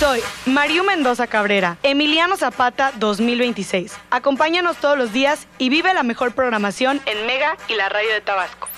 Soy Mariu Mendoza Cabrera, Emiliano Zapata 2026. Acompáñanos todos los días y vive la mejor programación en Mega y la radio de Tabasco.